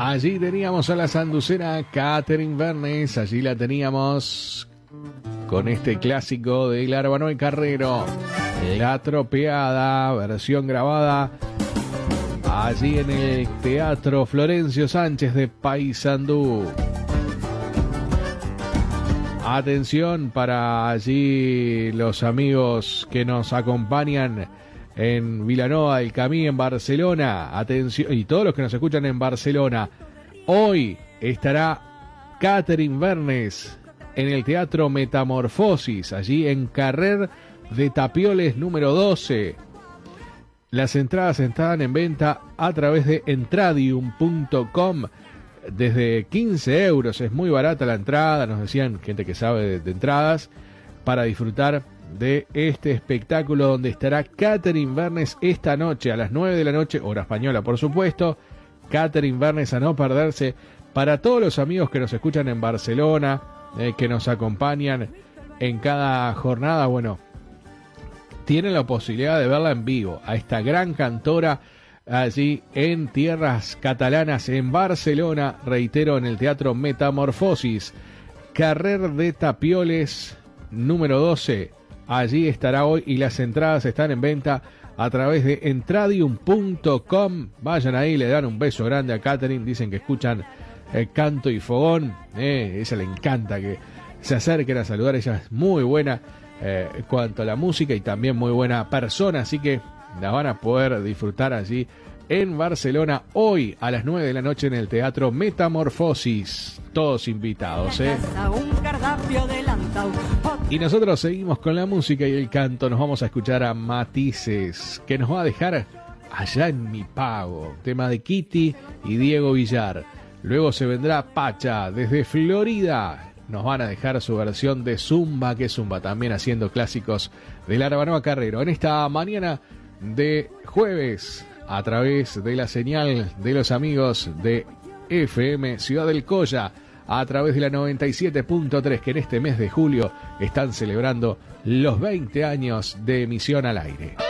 Allí teníamos a la sanducera Catherine Vernes, allí la teníamos con este clásico de Larbanó y Carrero, La Tropeada, versión grabada allí en el Teatro Florencio Sánchez de Paysandú. Atención para allí los amigos que nos acompañan en Vilanova del Camí, en Barcelona. Atención, y todos los que nos escuchan en Barcelona. Hoy estará Catherine Vernes en el Teatro Metamorfosis, allí en Carrer de Tapioles número 12. Las entradas están en venta a través de entradium.com desde 15 euros. Es muy barata la entrada, nos decían gente que sabe de entradas, para disfrutar de este espectáculo donde estará Catherine Vernes esta noche a las 9 de la noche, hora española por supuesto. Catherine Vernes a no perderse. Para todos los amigos que nos escuchan en Barcelona, que nos acompañan en cada jornada, bueno, tienen la posibilidad de verla en vivo, a esta gran cantora allí en tierras catalanas, en Barcelona, reitero, en el Teatro Metamorfosis, Carrer de Tapioles número 12. Allí estará hoy y las entradas están en venta a través de entradium.com. Vayan ahí, le dan un beso grande a Catherine, dicen que escuchan Canto y Fogón, ella le encanta que se acerquen a saludar, ella es muy buena en cuanto a la música y también muy buena persona, así que la van a poder disfrutar allí en Barcelona hoy a las 9 de la noche en el Teatro Metamorfosis. Todos invitados, Y nosotros seguimos con la música y el canto. Nos vamos a escuchar a Matices, que nos va a dejar Allá en mi pago, tema de Kitty y Diego Villar. Luego se vendrá Pacha desde Florida. Nos van a dejar su versión de Zumba, que es Zumba, también haciendo clásicos de Larbanó Carrero. En esta mañana de jueves, a través de la señal de los amigos de FM Ciudad del Colla, a través de la 97.3, que en este mes de julio están celebrando los 20 años de emisión al aire.